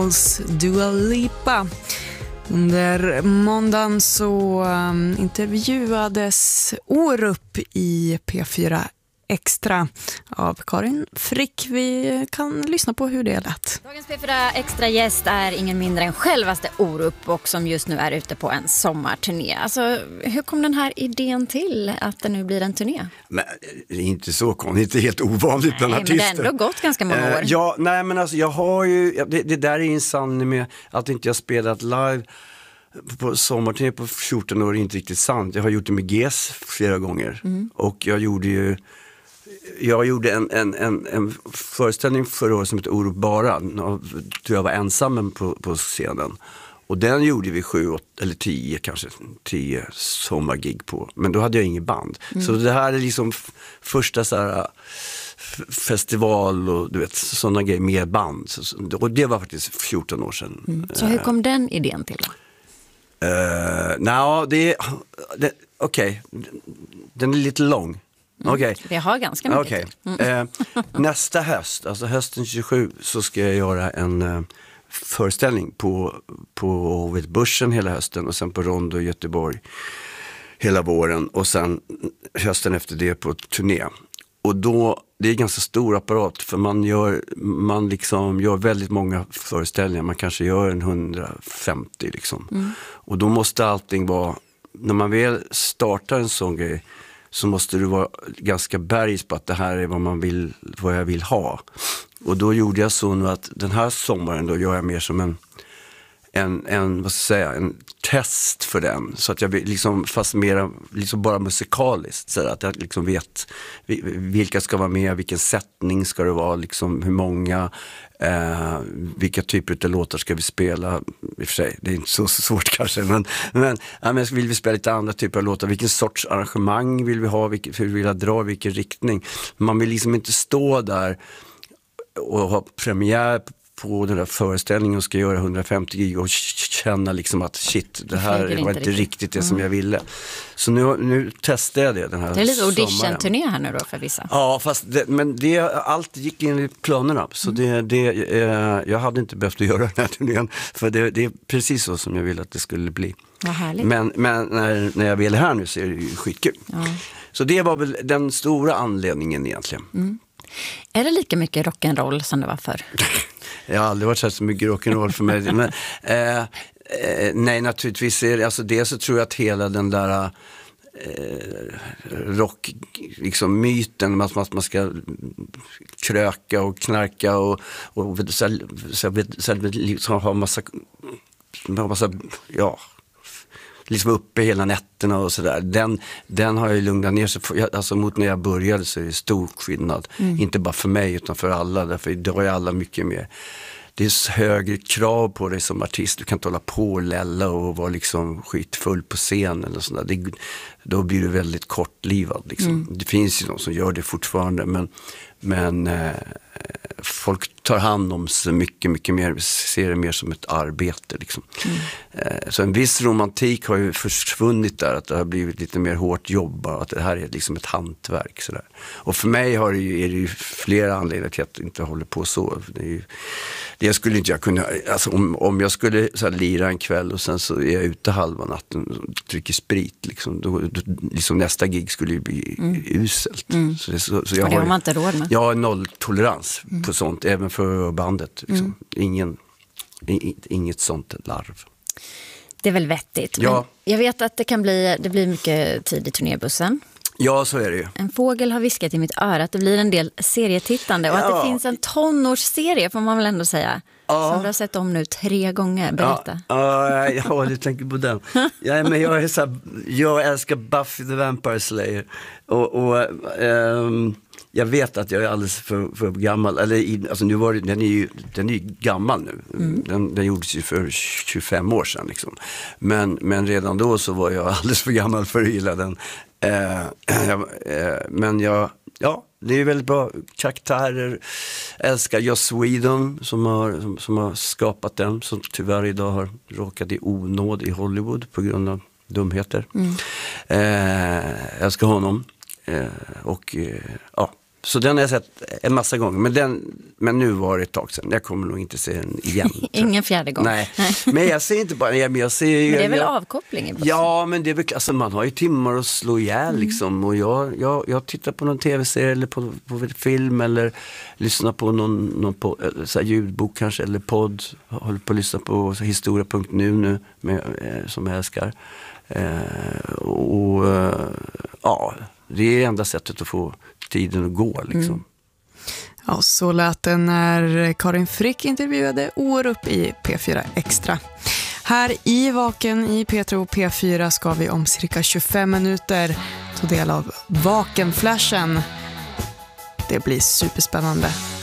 Dua Lipa. Under måndagen så intervjuades Orup i P4 Extra av Karin Frick. Vi kan lyssna på hur det lät. Dagens P4 Extra gäst är ingen mindre än självaste Orup och som just nu är ute på en sommarturné. Alltså, hur kom den här idén till att det nu blir en turné? Men det är inte så konstigt, det är helt ovanligt bland artister. Men det har ändå gått ganska många år. Ja, nej men alltså jag har ju, det där är en sanning med att inte jag spelat live på sommarturné på 14 år är inte riktigt sant. Jag har gjort det med GES flera gånger. Och jag gjorde en föreställning förra året som heter Orup bara. Då jag var ensam på scenen. Och den gjorde vi 7, 8 eller 10 kanske 10 sommargig på. Men då hade jag ingen band. Så det här är liksom första så här festival och du vet sådana grejer med band. Och det var faktiskt 14 år sedan. Så hur kom den idén till då? Okej. Den är lite lång. Okay. Vi har ganska mycket tid. Nästa höst, alltså hösten 27, så ska jag göra en föreställning på Börsen hela hösten och sen på Rondo i Göteborg hela våren och sen hösten efter det på turné. Och då, det är en ganska stor apparat för man gör väldigt många föreställningar. Man kanske gör en 150 liksom. Och då måste allting vara, när man väl startar en sån grej så måste du vara ganska bergs på att det här är vad jag vill ha. Och då gjorde jag så nu att den här sommaren då gör jag mer som en test för den. Så att jag liksom, fast mer liksom bara musikaliskt. Så att jag liksom vet vilka ska vara med, vilken sättning ska det vara, liksom hur många, vilka typer av låtar ska vi spela. I och för sig, det är inte så svårt kanske. Men vill vi spela lite andra typer av låtar, vilken sorts arrangemang vill vi ha, hur vill jag dra, vilken riktning. Man vill liksom inte stå där och ha premiär på den där föreställningen och ska göra 150 gig och känna liksom att shit, det här var inte riktigt det som jag ville. Så nu testar jag det den här. Det är lite audition-turné här nu då för vissa. Ja, fast allt gick in i planerna. Så jag hade inte behövt att göra den här turnén. För det är precis så som jag ville att det skulle bli. Vad härligt. Men när jag väl är här nu så är det ju skitkul. Ja. Så det var väl den stora anledningen egentligen. Är det lika mycket rock'n'roll som det var förr? Jag har aldrig varit så mycket rock'n'roll för mig. Men, nej, naturligtvis är det, alltså det så tror jag att hela den där rock, liksom myten att man ska kröka och knarka och liksom ha massa liksom uppe hela nätterna och sådär. Den har jag lugnat ner sig. Alltså mot när jag började så är det stor skillnad. Inte bara för mig utan för alla. Därför idag är alla mycket mer. Det är högre krav på dig som artist. Du kan inte hålla på och lälla och vara liksom skitfull på scenen eller sådär. Då blir du väldigt kortlivad liksom. Det finns ju de som gör det fortfarande men folk tar hand om så mycket, mycket mer, ser det mer som ett arbete liksom. Så en viss romantik har ju försvunnit där, att det har blivit lite mer hårt jobb, att det här är liksom ett hantverk sådär. Och för mig är det ju flera anledningar till att jag inte håller på så. Det skulle inte jag kunna, alltså om jag skulle så här, lira en kväll och sen så är jag ute halva natten och dricker sprit liksom, då liksom nästa gig skulle ju bli uselt. Så jag och det har man inte råd med. Jag har nolltolerans på sånt, även för bandet. Liksom. Inget sånt larv. Det är väl vettigt. Ja. Men jag vet att det blir mycket tid i turnébussen. Ja, så är det ju. En fågel har viskat i mitt öra att det blir en del serietittande och att det finns en tonårsserie, får man väl ändå säga. Som du har sett om nu 3 gånger. Berätta. Ja, du tänker på den. Men jag älskar Buffy the Vampire Slayer. Och jag vet att jag är alldeles för gammal. Alltså nu var den är ju gammal nu. Den gjordes ju för 25 år sedan liksom. Men redan då så var jag alldeles för gammal för att gilla den. Men det är väldigt bra karaktärer. Älskar Joss Whedon som har skapat den, som tyvärr idag har råkat i onåd i Hollywood på grund av dumheter. Älskar honom. Så den har jag sett en massa gånger. Men nu var det ett tag sedan. Jag kommer nog inte se den igen. Ingen fjärde gång. Nej, men jag ser inte bara... Men jag ser, men det är väl avkoppling? Ja, men det är väl... Alltså, man har ju timmar att slå ihjäl liksom. Och jag tittar på någon tv-serie eller på film eller lyssnar på någon så här ljudbok kanske eller podd. Håller på att lyssna på historia.nu nu som jag älskar. Ja, det är enda sättet att få tiden att gå liksom. Ja, så lät det när Karin Frick intervjuade Orup i P4 Extra. Här i Vaken i P3 och P4 ska vi om cirka 25 minuter ta del av Vakenflashen. Det blir superspännande.